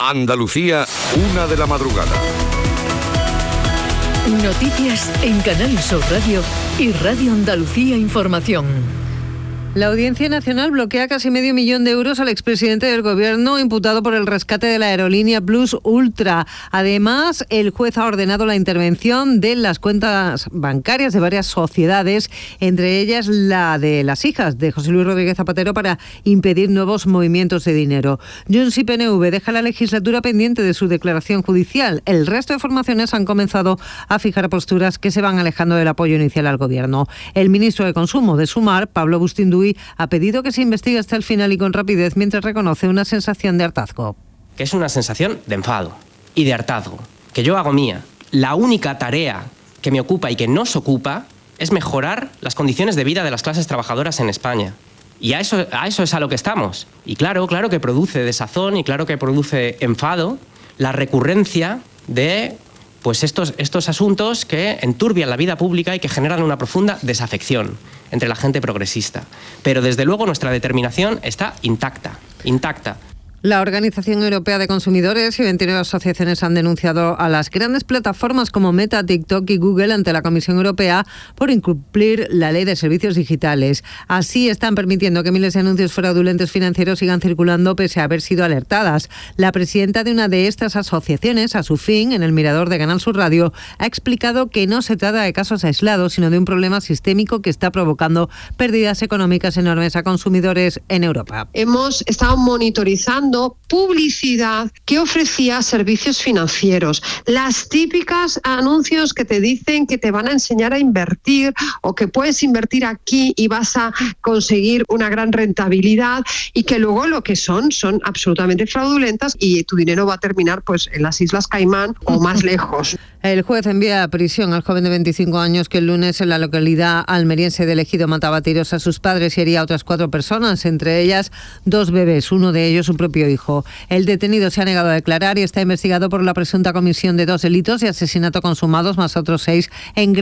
Andalucía, 1 de la madrugada. Noticias en Canal Sur Radio y Radio Andalucía Información. La Audiencia Nacional bloquea casi medio millón de euros al expresidente del Gobierno imputado por el rescate de la aerolínea Plus Ultra. Además, el juez ha ordenado la intervención de las cuentas bancarias de varias sociedades, entre ellas la de las hijas de José Luis Rodríguez Zapatero, para impedir nuevos movimientos de dinero. Junts y PNV deja la legislatura pendiente de su declaración judicial. El resto de formaciones han comenzado a fijar posturas que se van alejando del apoyo inicial al Gobierno. El ministro de Consumo de Sumar, Pablo Bustinduy, ha pedido que se investigue hasta el final y con rapidez, mientras reconoce una sensación de hartazgo. Que es una sensación de enfado y de hartazgo, que yo hago mía. La única tarea que me ocupa y que nos ocupa es mejorar las condiciones de vida de las clases trabajadoras en España. Y a eso es a lo que estamos. Y claro que produce desazón y claro que produce enfado la recurrencia de estos asuntos que enturbian la vida pública y que generan una profunda desafección entre la gente progresista. Pero desde luego nuestra determinación está intacta. La Organización Europea de Consumidores y 29 asociaciones han denunciado a las grandes plataformas como Meta, TikTok y Google ante la Comisión Europea por incumplir la Ley de Servicios Digitales. Así están permitiendo que miles de anuncios fraudulentos financieros sigan circulando pese a haber sido alertadas. La presidenta de una de estas asociaciones, Asufin, en el Mirador de Canal Sur Radio, ha explicado que no se trata de casos aislados, sino de un problema sistémico que está provocando pérdidas económicas enormes a consumidores en Europa. Hemos estado monitorizando publicidad que ofrecía servicios financieros, las típicas anuncios que te dicen que te van a enseñar a invertir o que puedes invertir aquí y vas a conseguir una gran rentabilidad, y que luego lo que son absolutamente fraudulentas y tu dinero va a terminar en las Islas Caimán o más lejos. El juez envía a prisión al joven de 25 años que el lunes en la localidad almeriense de Ejido mataba a tiros a sus padres y hería a otras 4 personas, entre ellas 2 bebés, uno de ellos su propio hijo. El detenido se ha negado a declarar y está investigado por la presunta comisión de 2 delitos de asesinato consumados más otros 6 en